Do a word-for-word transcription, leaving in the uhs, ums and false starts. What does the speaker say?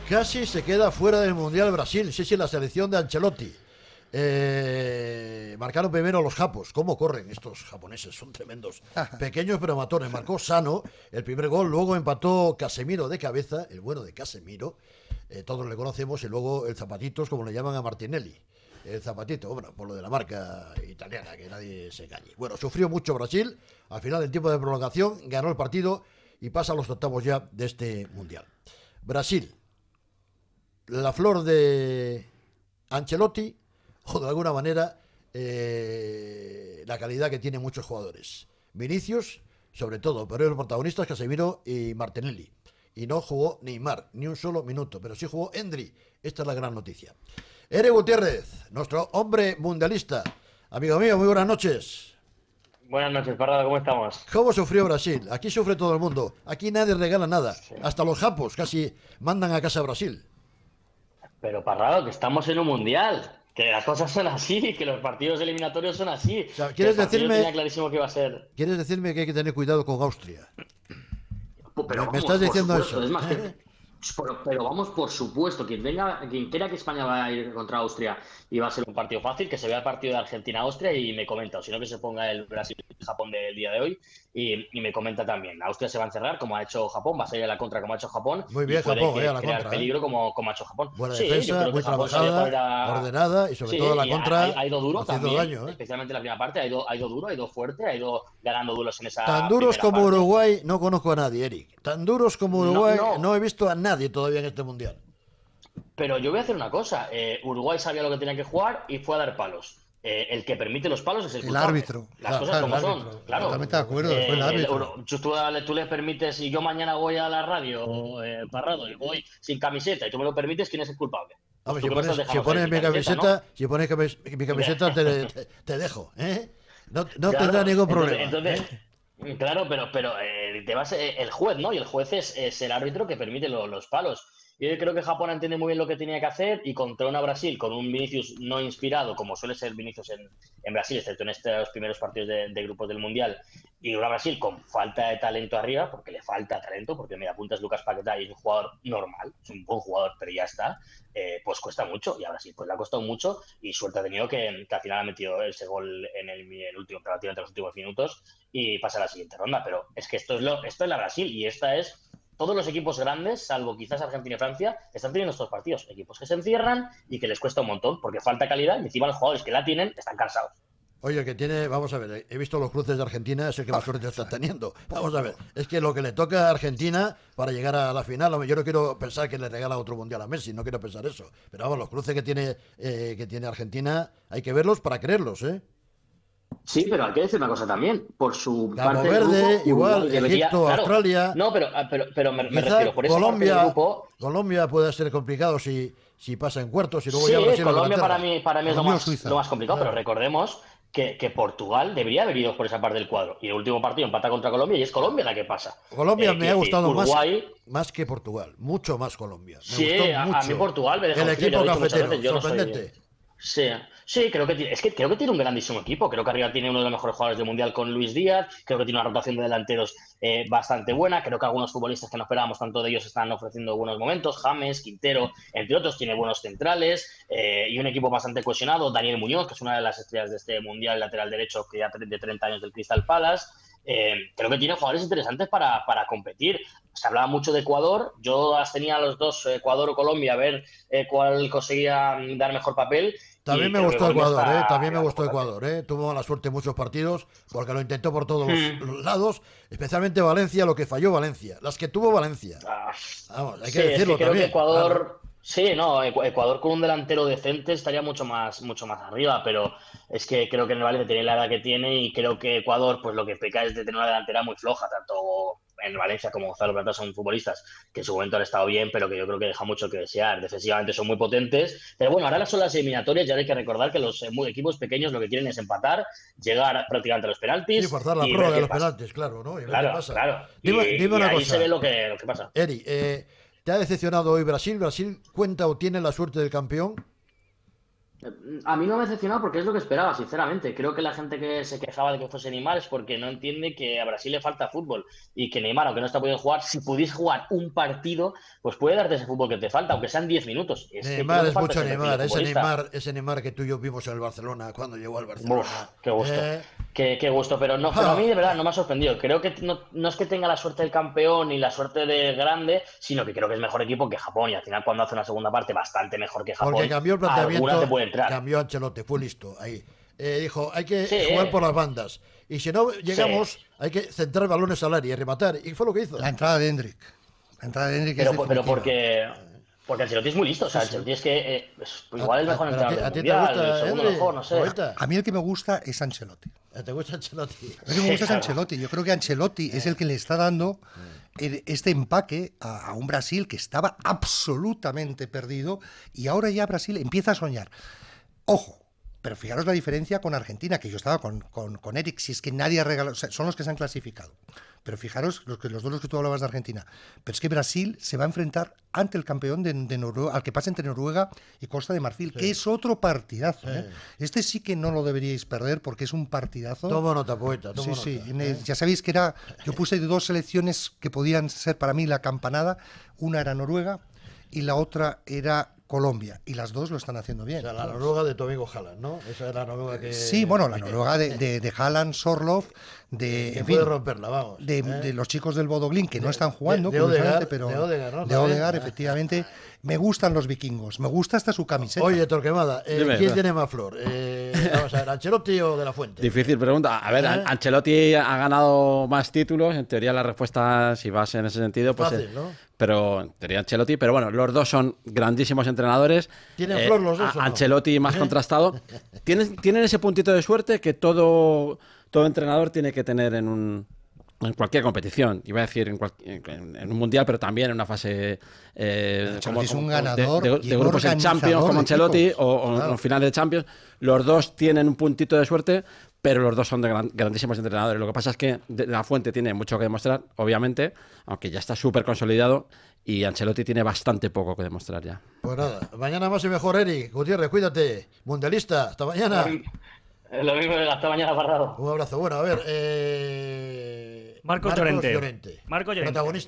Casi se queda fuera del Mundial Brasil, sí, sí, la selección de Ancelotti. Eh, marcaron primero los japos. ¿Cómo corren estos japoneses? Son tremendos. Pequeños pero matones. Marcó Sano el primer gol, luego empató Casemiro de cabeza, el bueno de Casemiro, eh, todos le conocemos, y luego el Zapatitos, como le llaman a Martinelli. El Zapatito, bueno, por lo de la marca italiana, que nadie se engañe. Bueno, sufrió mucho Brasil, al final del tiempo de prolongación, ganó el partido y pasa a los octavos ya de este Mundial. Brasil, la flor de Ancelotti, o de alguna manera eh, la calidad que tienen muchos jugadores. Vinicius, sobre todo, pero los protagonistas Casemiro y Martinelli. Y no jugó Neymar, ni un solo minuto, pero sí jugó Endri. Esta es la gran noticia. Ere Gutiérrez, nuestro hombre mundialista. Amigo mío, muy buenas noches. Buenas noches, Parrado, ¿cómo estamos? ¿Cómo sufrió Brasil? Aquí sufre todo el mundo. Aquí nadie regala nada. Sí. Hasta los japos casi mandan a casa a Brasil. Pero Parrado, que estamos en un mundial. Que las cosas son así, que los partidos eliminatorios son así. O sea, ¿quieres decirme, tenía clarísimo que iba a ser. ¿Quieres decirme que hay que tener cuidado con Austria? Pero, ¿Me, me estás diciendo supuesto, eso? Es más, que, pero, pero vamos, por supuesto, quien venga, quien quiera que España va a ir contra Austria y va a ser un partido fácil, que se vea el partido de Argentina-Austria y me comenta, o si no que se ponga el Brasil-Japón del día de hoy y, y me comenta también. Austria se va a encerrar como ha hecho Japón, va a salir a la contra como ha hecho Japón. Muy bien, y puede Japón, que, eh, a la crear contra. peligro eh. como, como ha hecho Japón. Buena sí, defensa, muy trabajada, a... ordenada y sobre sí, todo la contra. Ha, ha ido duro también, daño, eh. especialmente la primera parte, ha ido, ha ido duro, ha ido fuerte, ha ido ganando duros en esa. Tan duros como parte. Uruguay no conozco a nadie, Eric. Tan duros como Uruguay no, no. no he visto a nadie todavía en este mundial. Pero yo voy a hacer una cosa. Eh, Uruguay sabía lo que tenía que jugar y fue a dar palos. Eh, el que permite los palos es el, el árbitro. Las cosas claro, como el son. árbitro. Claro. Totalmente de acuerdo. Eh, fue el árbitro. El, tú, tú le permites, y yo mañana voy a la radio, eh, Parrado, y voy sin camiseta, y tú me lo permites, ¿quién es el culpable? Pues si pones, si pones mi camiseta, ¿no? si pones mi camiseta te, te, te dejo, ¿eh? No, no claro, tendrá ningún problema. Entonces, ¿eh? Claro, pero, pero eh, te vas, eh, el juez, ¿no? Y el juez es, es el árbitro que permite lo, los palos. Yo creo que Japón entiende muy bien lo que tenía que hacer y contra una Brasil con un Vinicius no inspirado, como suele ser Vinicius en, en Brasil, excepto en estos primeros partidos de, de grupos del Mundial, y una Brasil con falta de talento arriba, porque le falta talento, porque me apuntas Lucas Paquetá y es un jugador normal, es un buen jugador, pero ya está, eh, pues cuesta mucho. Y a Brasil pues le ha costado mucho y suerte ha tenido que, que al final ha metido ese gol en el, el último partido entre los últimos minutos y pasa a la siguiente ronda. Pero es que esto es, lo, esto es la Brasil y esta es... Todos los equipos grandes, salvo quizás Argentina y Francia, están teniendo estos partidos. Equipos que se encierran y que les cuesta un montón porque falta calidad y encima los jugadores que la tienen están cansados. Oye, que tiene, vamos a ver, he visto los cruces de Argentina, es el que más suerte está teniendo. Vamos a ver, es que lo que le toca a Argentina para llegar a la final, yo no quiero pensar que le regala otro mundial a Messi, no quiero pensar eso. Pero vamos, los cruces que tiene, eh, que tiene Argentina, hay que verlos para creerlos, ¿eh? Sí, pero hay que decir una cosa también. Por su Cabo parte Verde, del grupo, igual, debería, Egipto, claro, Australia. No, pero, pero, pero me, me refiero por esa Colombia, parte del grupo. Colombia puede ser complicado si, si pasa en cuartos y luego Sí, ya Brasil. Colombia para mí, para mí es lo más, Suiza. lo más complicado, Claro. pero recordemos que, que Portugal debería haber ido por esa parte del cuadro. Y el último partido empata contra Colombia y es Colombia la que pasa. Colombia Eh, me quiero ha decir, gustado Uruguay, más, más que Portugal, mucho más Colombia. Me sí, gustó a, mucho. a mí Portugal me deja El un frío, equipo ya lo he dicho muchas cafetero, veces, yo no soy- sorprendente. Sí, sí, creo que tiene, es que creo que tiene un grandísimo equipo. Creo que arriba tiene uno de los mejores jugadores del mundial con Luis Díaz. Creo que tiene una rotación de delanteros eh, bastante buena. Creo que algunos futbolistas que no esperábamos tanto de ellos están ofreciendo buenos momentos. James, Quintero, entre otros, tiene buenos centrales eh, y un equipo bastante cohesionado. Daniel Muñoz, que es una de las estrellas de este mundial, lateral derecho, que ya de treinta años del Crystal Palace. Eh, creo que tiene jugadores interesantes para, para competir. Se hablaba mucho de Ecuador. Yo las tenía a los dos, Ecuador o Colombia, a ver eh, cuál conseguía dar mejor papel. También Y me creo que gustó Colombia Ecuador, está ¿eh? También me llegando gustó por Ecuador, ¿eh? Tuvo mala suerte en muchos partidos porque lo intentó por todos los, Hmm. los lados, especialmente Valencia, lo que falló Valencia, las que tuvo Valencia. Ah, Vamos, hay sí, que decirlo es que creo también. que Ecuador, Claro. sí, no, Ecu- Ecuador con un delantero decente estaría mucho más, mucho más arriba, pero es que creo que el Valencia tiene la edad que tiene y creo que Ecuador, pues lo que peca es de tener una delantera muy floja, tanto en Valencia como Gonzalo Plata son futbolistas que en su momento han estado bien, pero que yo creo que deja mucho que desear. Defensivamente son muy potentes, pero bueno, ahora son las eliminatorias y ahora hay que recordar que los eh, muy- equipos pequeños lo que quieren es empatar, llegar prácticamente a los penaltis Sí, forzar la y ver prórroga qué de los pasa. penaltis, claro, ¿no? Y ver qué Claro, pasa. claro. Dime, y dime y una ahí cosa, se ve lo que, lo que pasa. Eri, eh, ¿te ha decepcionado hoy Brasil? ¿Brasil cuenta o tiene la suerte del campeón? A mí no me ha decepcionado porque es lo que esperaba, sinceramente. Creo que la gente que se quejaba de que fuese Neymar es porque no entiende que a Brasil le falta fútbol y que Neymar, aunque no está pudiendo jugar, si pudiese jugar un partido, pues puede darte ese fútbol que te falta, aunque sean diez minutos. Es que Neymar creo que es falta mucho ese perfil Neymar, de ese futbolista. Neymar, ese Neymar que tú y yo vimos en el Barcelona cuando llegó al Uf, Barcelona. qué gusto. ¿Eh? Qué, qué gusto, pero no, pero a mí de verdad no me ha sorprendido. Creo que no, no es que tenga la suerte del campeón ni la suerte de grande, sino que creo que es mejor equipo que Japón. Y al final, cuando hace una segunda parte bastante mejor que Porque Japón, cambió el alguna te planteamiento, puede entrar. cambió Ancelotti, fue listo ahí. Eh, dijo, hay que Sí, jugar por las bandas. Y si no llegamos, sí. hay que centrar balones al área y rematar. Y fue lo que hizo. La entrada de Hendrik. La entrada de Hendrik Pero, es pero definitiva. porque, porque Ancelotti es muy listo. O sea, Ancelotti es que eh, es igual el A- mejor a- entrenador a ti- del a ti te mundial, gusta, el segundo Henry, mejor, no sé. Poeta. A mí el que me gusta es Ancelotti. ¿Te gusta Ancelotti? El que me gusta es Claro. Ancelotti. Yo creo que Ancelotti es el que le está dando el- este empaque a, a un Brasil que estaba absolutamente perdido y ahora ya Brasil empieza a soñar. Ojo, pero fijaros la diferencia con Argentina, que yo estaba con, con, con Eric, si es que nadie ha regalado, o sea, son los que se han clasificado. Pero fijaros los, que, los duelos que tú hablabas de Argentina. Pero es que Brasil se va a enfrentar ante el campeón de, de Noruega, al que pasa entre Noruega y Costa de Marfil, Sí. que es otro partidazo. Sí. ¿eh? Este sí que no lo deberíais perder porque es un partidazo. Toma nota, Poeta, toma Sí, nota. sí. En el- ¿eh? ya sabéis que era. Yo puse dos selecciones que podían ser para mí la campanada. Una era Noruega y la otra era Colombia. Y las dos lo están haciendo O bien. sea, la Noruega de tu amigo Haaland, ¿no? Esa es la Noruega que... Sí, bueno, la que- Noruega de, de, de Haaland, Sorloth, de, que en puede fin, romperla, vamos. de, ¿eh? de los chicos del Bodoglin que no De- están jugando, de- de curiosamente, Odegaard, pero de Odegaard, ¿no? de También. Odegaard, efectivamente. Me gustan los vikingos, me gusta hasta su camiseta. Oye, Torquemada, eh, Dime, ¿quién va. tiene más flor? Eh, vamos a ver, ¿Ancelotti o De La Fuente? Difícil pregunta. A ver, ¿Eh? An- Ancelotti ha ganado más títulos. En teoría, la respuesta, si vas en ese sentido, pues. Fácil, eh, ¿no? Pero en teoría Ancelotti, pero bueno, los dos son grandísimos entrenadores. ¿Tienen flor los dos a- o no? Ancelotti más ¿Eh? contrastado. Tienen, tienen ese puntito de suerte que todo, todo entrenador tiene que tener en un. En cualquier competición, iba a decir en, cual- en- en un mundial, pero también en una fase eh, Ancelotti es un de- ganador de, y de un grupos en organizador Champions como de Ancelotti equipos. o, o Claro. en finales de Champions. Los dos tienen un puntito de suerte, pero los dos son de gran- grandísimos entrenadores. Lo que pasa es que De La Fuente tiene mucho que demostrar, obviamente, aunque ya está súper consolidado, y Ancelotti tiene bastante poco que demostrar ya. Pues nada, mañana más y mejor, Eric. Gutiérrez, cuídate. Mundialista, hasta mañana. Lo mismo, hasta mañana, Parrado. Un abrazo. Bueno, a ver. Eh... Marcos Llorente. Llorente. Marcos Llorente. Protagonista.